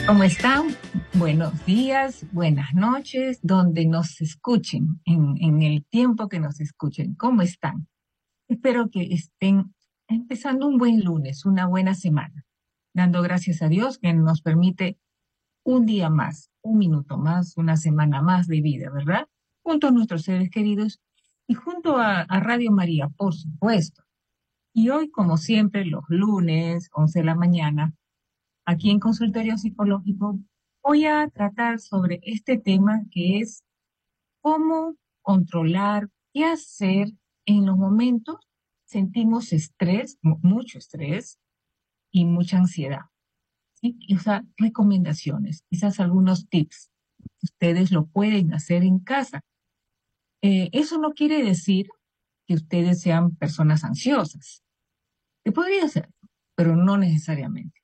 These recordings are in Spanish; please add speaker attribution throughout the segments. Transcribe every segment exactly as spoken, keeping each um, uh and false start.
Speaker 1: ¿Cómo están? Buenos días, buenas noches, donde nos escuchen, en, en el tiempo que nos escuchen. ¿Cómo están? Espero que estén empezando un buen lunes, una buena semana, dando gracias a Dios que nos permite un día más, un minuto más, una semana más de vida, ¿verdad? Junto a nuestros seres queridos y junto a, a Radio María, por supuesto. Y hoy, como siempre, los lunes, once de la mañana, aquí en Consultorio Psicológico, voy a tratar sobre este tema que es cómo controlar, qué hacer en los momentos sentimos estrés, mu- mucho estrés y mucha ansiedad. ¿Sí? Y, o sea, recomendaciones, quizás algunos tips. Ustedes lo pueden hacer en casa. Eh, eso no quiere decir que ustedes sean personas ansiosas. Que podría ser, pero no necesariamente.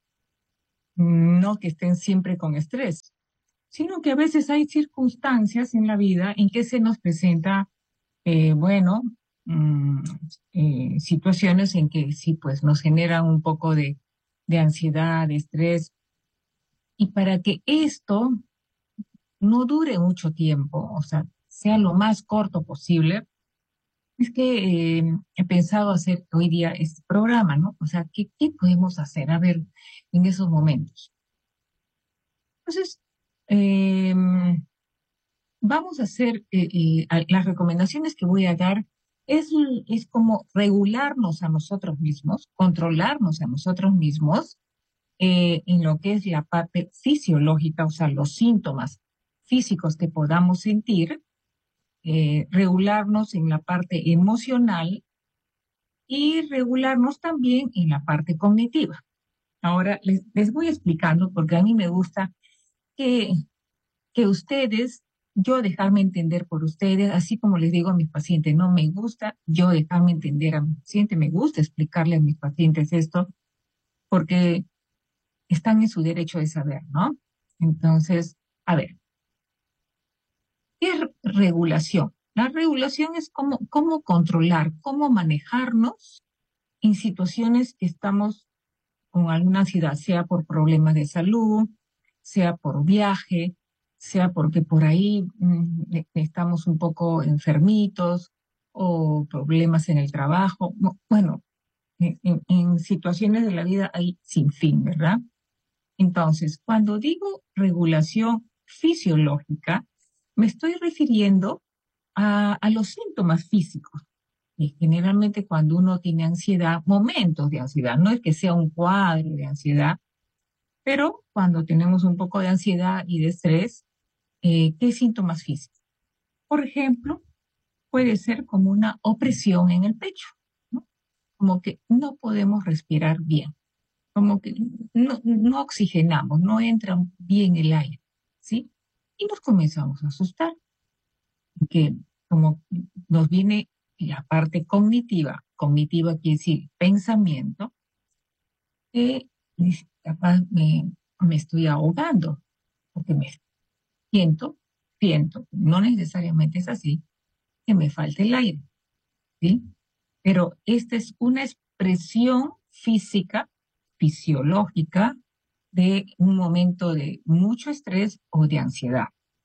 Speaker 1: No que estén siempre con estrés, sino que a veces hay circunstancias en la vida en que se nos presenta, eh, bueno, mm, eh, situaciones en que sí, pues nos generan un poco de, de ansiedad, de estrés, y para que esto no dure mucho tiempo, o sea, sea lo más corto posible, es que eh, he pensado hacer hoy día este programa, ¿no? O sea, ¿qué, qué podemos hacer? A ver, en esos momentos. Entonces, eh, vamos a hacer, eh, eh, a- las recomendaciones que voy a dar es, l- es como regularnos a nosotros mismos, controlarnos a nosotros mismos eh, en lo que es la parte fisiológica, o sea, los síntomas físicos que podamos sentir, eh, regularnos en la parte emocional y regularnos también en la parte cognitiva. Ahora les, les voy explicando porque a mí me gusta que que ustedes, yo dejarme entender por ustedes, así como les digo a mis pacientes, no me gusta yo dejarme entender a mi paciente, me gusta explicarle a mis pacientes esto, porque están en su derecho de saber, ¿no? Entonces, a ver, ¿qué es regulación? La regulación es cómo, cómo controlar, cómo manejarnos en situaciones que estamos con alguna ansiedad, sea por problemas de salud, sea por viaje, sea porque por ahí mm, e- estamos un poco enfermitos o problemas en el trabajo. No, bueno, en, en- en situaciones de la vida hay sin fin, ¿verdad? Entonces, cuando digo regulación fisiológica, me estoy refiriendo a, a los síntomas físicos. Y generalmente cuando uno tiene ansiedad, momentos de ansiedad, no es que sea un cuadro de ansiedad, pero cuando tenemos un poco de ansiedad y de estrés, eh, ¿qué síntomas físicos? Por ejemplo, puede ser como una opresión en el pecho, ¿no? Como que no podemos respirar bien, como que no, no oxigenamos, no entra bien el aire, ¿sí? Y nos comenzamos a asustar, que como nos viene la parte cognitiva, cognitiva quiere decir pensamiento, que dice, capaz me, me estoy ahogando, porque me siento, siento, no necesariamente es así, que me falta el aire, ¿sí? Pero esta es una expresión física, fisiológica, de un momento de mucho estrés o de ansiedad.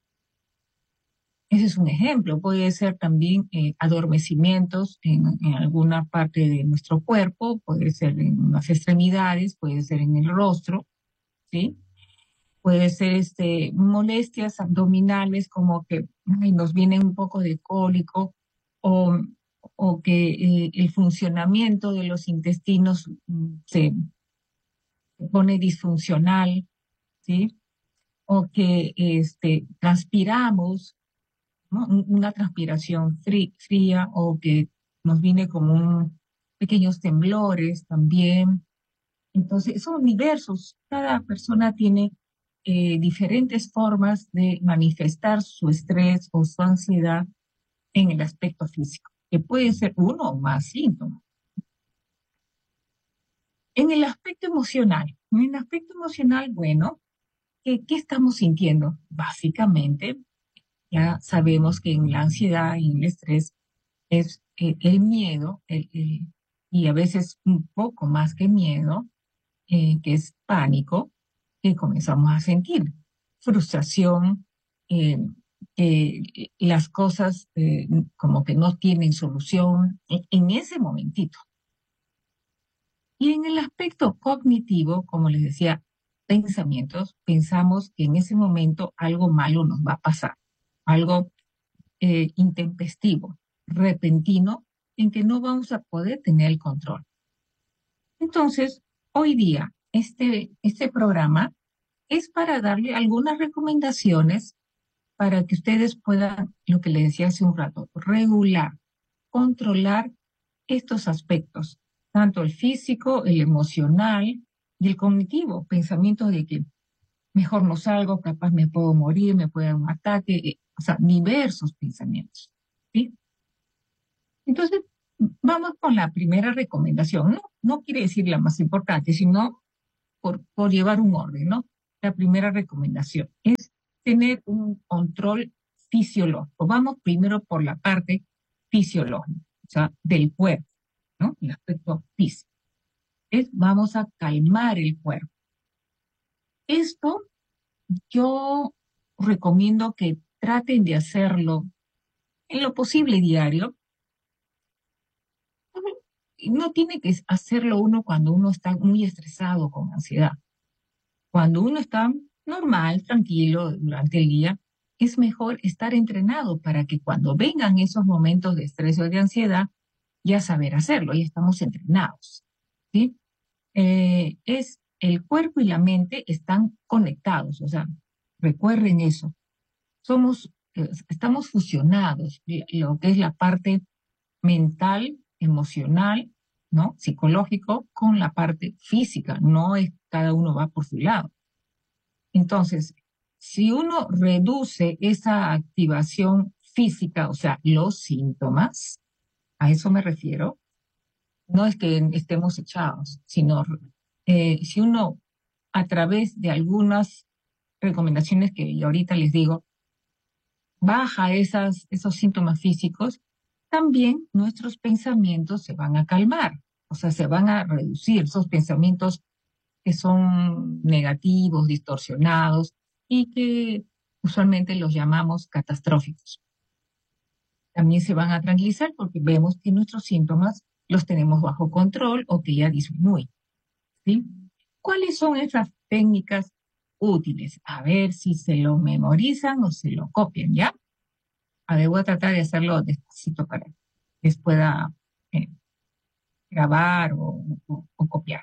Speaker 1: Ese es un ejemplo. Puede ser también eh, adormecimientos en, en alguna parte de nuestro cuerpo, puede ser en las extremidades, puede ser en el rostro, ¿sí? Puede ser este, molestias abdominales como que ay, nos viene un poco de cólico o, o que eh, el funcionamiento de los intestinos mm, se pone disfuncional, ¿sí? O que este, transpiramos, ¿no? Un- Una transpiración frí- fría o que nos viene como un, pequeños temblores también. Entonces, son diversos. Cada persona tiene eh, diferentes formas de manifestar su estrés o su ansiedad en el aspecto físico, que puede ser uno o más síntomas. En el aspecto emocional, en el aspecto emocional, bueno, ¿qué, qué estamos sintiendo? Básicamente, ya sabemos que en la ansiedad y en el estrés es eh, el miedo, el- el- y a veces un poco más que miedo, eh, que es pánico, que comenzamos a sentir. Frustración, eh, que las cosas eh, como que no tienen solución en, en ese momentito. Y en el aspecto cognitivo, como les decía, pensamientos, pensamos que en ese momento algo malo nos va a pasar, algo eh, intempestivo, repentino, en que no vamos a poder tener el control. Entonces, hoy día, este, este programa es para darle algunas recomendaciones para que ustedes puedan, lo que les decía hace un rato, regular, controlar estos aspectos, tanto el físico, el emocional y el cognitivo, pensamientos de que mejor no salgo, capaz me puedo morir, me puede dar un ataque, eh, o sea, diversos pensamientos, ¿sí? Entonces, vamos con la primera recomendación. No, no quiere decir la más importante, sino por, por llevar un orden, ¿no? La primera recomendación es tener un control fisiológico. Vamos primero por la parte fisiológica, o sea, del cuerpo, ¿no? El aspecto físico. Es, vamos a calmar el cuerpo. Esto yo recomiendo que traten de hacerlo en lo posible diario. No tiene que hacerlo uno cuando uno está muy estresado con ansiedad. Cuando uno está normal, tranquilo durante el día, es mejor estar entrenado para que cuando vengan esos momentos de estrés o de ansiedad, ya saber hacerlo, ya estamos entrenados, ¿sí? Eh, es el cuerpo y la mente están conectados, o sea, recuerden eso. Somos, eh, estamos fusionados, lo que es la parte mental, emocional, ¿no? Psicológico, con la parte física, no es cada uno va por su lado. Entonces, si uno reduce esa activación física, o sea, los síntomas, a eso me refiero, no es que estemos echados, sino eh, si uno a través de algunas recomendaciones que yo ahorita les digo, baja esas, esos síntomas físicos, también nuestros pensamientos se van a calmar, o sea, se van a reducir esos pensamientos que son negativos, distorsionados y que usualmente los llamamos catastróficos. También se van a tranquilizar porque vemos que nuestros síntomas los tenemos bajo control o que ya disminuyen, ¿sí? ¿Cuáles son esas técnicas útiles? A ver si se lo memorizan o se lo copian, ¿ya? A ver, voy a tratar de hacerlo despacito para que les pueda eh, grabar o, o, o copiar.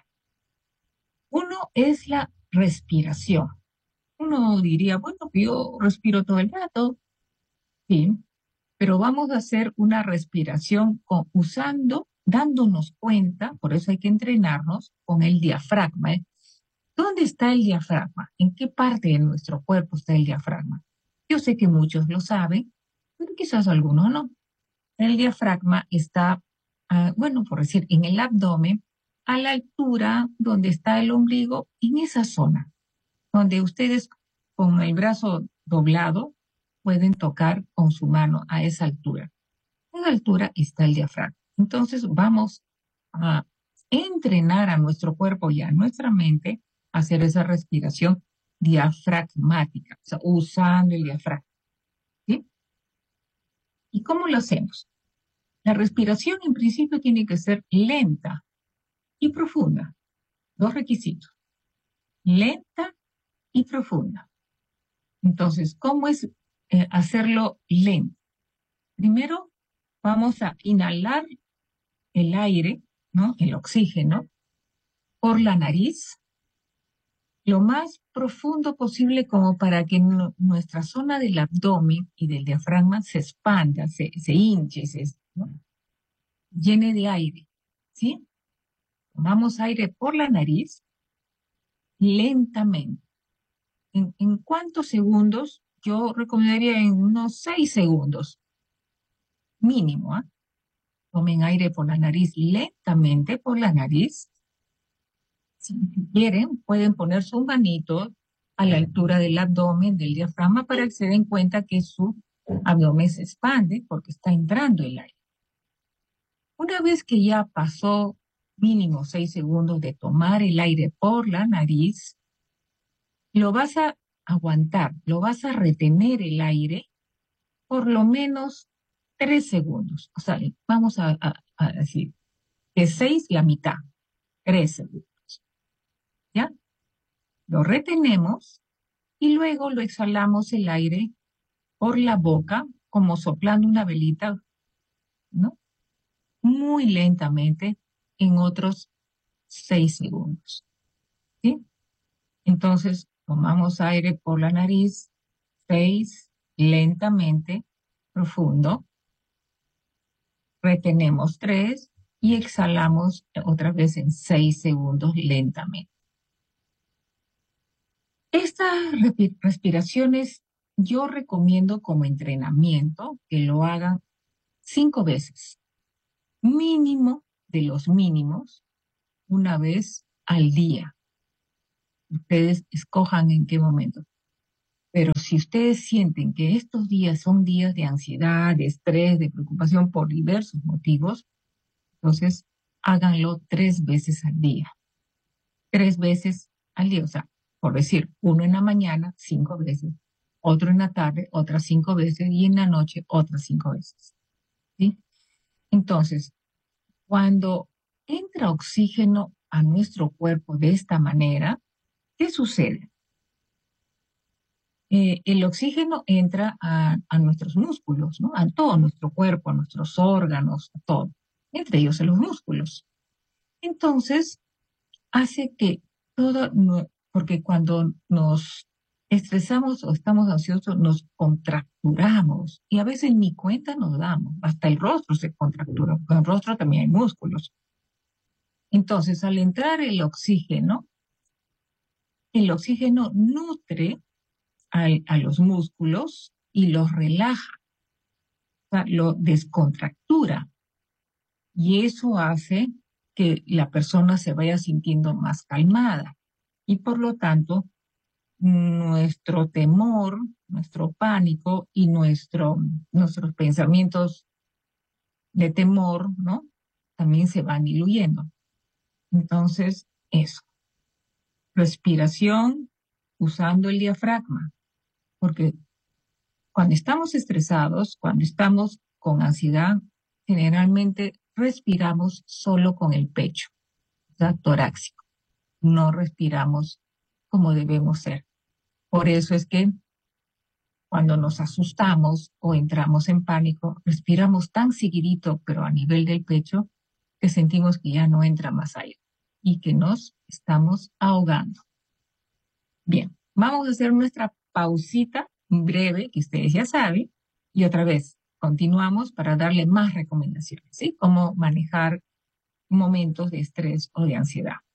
Speaker 1: Uno es la respiración. Uno diría, bueno, yo respiro todo el rato, sí, pero vamos a hacer una respiración con, usando, dándonos cuenta, por eso hay que entrenarnos con el diafragma, ¿eh? ¿Dónde está el diafragma? ¿En qué parte de nuestro cuerpo está el diafragma? Yo sé que muchos lo saben, pero quizás algunos no. El diafragma está, uh, bueno, por decir, en el abdomen, a la altura donde está el ombligo, en esa zona, donde ustedes con el brazo doblado pueden tocar con su mano a esa altura. A esa altura está el diafragma. Entonces vamos a entrenar a nuestro cuerpo y a nuestra mente a hacer esa respiración diafragmática, o sea, usando el diafragma. ¿Sí? ¿Y cómo lo hacemos? La respiración en principio tiene que ser lenta y profunda. Dos requisitos. Lenta y profunda. Entonces, ¿cómo es eh, hacerlo lento? Primero, vamos a inhalar el aire, ¿no? El oxígeno, por la nariz, lo más profundo posible como para que no, nuestra zona del abdomen y del diafragma se expanda, se, se hinche, se, ¿no? Llene de aire, ¿sí? Tomamos aire por la nariz lentamente. ¿En, en cuántos segundos? Yo recomendaría en unos seis segundos, mínimo, ¿eh? Tomen aire por la nariz lentamente por la nariz. Si quieren, pueden poner su manito a la altura del abdomen, del diafragma, para que se den cuenta que su abdomen se expande porque está entrando el aire. Una vez que ya pasó mínimo seis segundos de tomar el aire por la nariz, lo vas a aguantar, lo vas a retener el aire por lo menos tres segundos. O sea, vamos a, a, a decir, de seis la mitad, tres segundos. ¿Ya? Lo retenemos y luego lo exhalamos el aire por la boca, como soplando una velita, ¿no? Muy lentamente en otros seis segundos. ¿Sí? Entonces, tomamos aire por la nariz, seis, lentamente, profundo, retenemos tres y exhalamos otra vez en seis segundos lentamente. Estas respiraciones yo recomiendo como entrenamiento que lo hagan cinco veces, mínimo de los mínimos, una vez al día. Ustedes escojan en qué momento. Pero si ustedes sienten que estos días son días de ansiedad, de estrés, de preocupación por diversos motivos, entonces háganlo tres veces al día. Tres veces al día, o sea, por decir, uno en la mañana, cinco veces, otro en la tarde, otras cinco veces, y en la noche, otras cinco veces. ¿Sí? Entonces, cuando entra oxígeno a nuestro cuerpo de esta manera, ¿qué sucede? Eh, el oxígeno entra a, a nuestros músculos, ¿no? A todo nuestro cuerpo, a nuestros órganos, a todo, entre ellos a los músculos. Entonces, hace que todo, no- porque cuando nos estresamos o estamos ansiosos, nos contracturamos y a veces ni cuenta nos damos, hasta el rostro se contractura, porque en el rostro también hay músculos. Entonces, al entrar el oxígeno, el oxígeno nutre al- a los músculos y los relaja, o sea, lo descontractura. Y eso hace que la persona se vaya sintiendo más calmada. Y por lo tanto, nuestro temor, nuestro pánico y nuestro, nuestros pensamientos de temor, ¿no? También se van diluyendo. Entonces, eso. Respiración usando el diafragma, porque cuando estamos estresados, cuando estamos con ansiedad, generalmente respiramos solo con el pecho, o sea, torácico. No respiramos como debemos ser. Por eso es que cuando nos asustamos o entramos en pánico, respiramos tan seguidito, pero a nivel del pecho, que sentimos que ya no entra más aire y que nos estamos ahogando. Bien, vamos a hacer nuestra pausita breve, que ustedes ya saben, y otra vez continuamos para darle más recomendaciones, ¿sí? Cómo manejar momentos de estrés o de ansiedad.